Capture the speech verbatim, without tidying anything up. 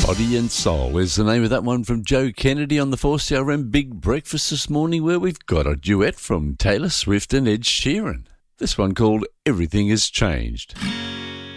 Body and Soul is the name of that one from Joe Kennedy on the four C R M Big Breakfast this morning, where we've got a duet from Taylor Swift and Ed Sheeran. This one called Everything Has Changed.